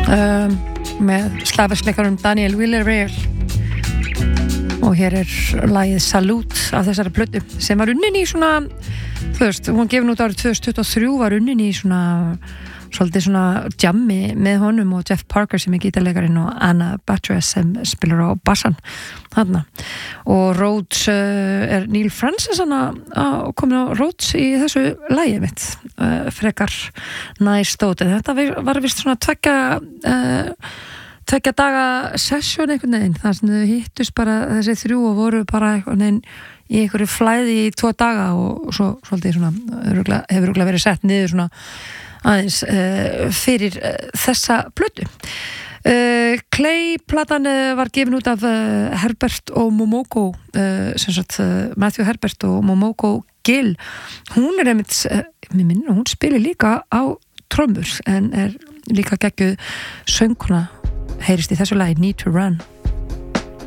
með slagverksleikarum Daniel Villarreal og hér lagið Salute af þessari plötu sem var unnin í svona, þú veist, hún gefin út árið 2023, var unnin í svona svolítið svona jammi með honum og Jeff Parker sem gítarleikarinn og Anna Battress sem spilar á bassan þarna og Rhodes Neil Francis komin á Rhodes í þessu lagi mitt frekar næstótt en þetta var vist svona tveggja daga session einhvern veginn þar sem þau hittust bara þessi þrjú og voru bara einhvern veginn í einhverju flæði í 2 daga og svo svolítið svona hefur örugglega verið sett niður svona aðeins fyrir þessa plötu. Clay-platan var gefin út af Herbert og Momoko sem sagt Matthew Herbert og Momoko Gill. Hún einmitt, mér minnir hún spilir líka á trommur en líka geggjuð söngkona heyrist í þessu lagi Need to Run.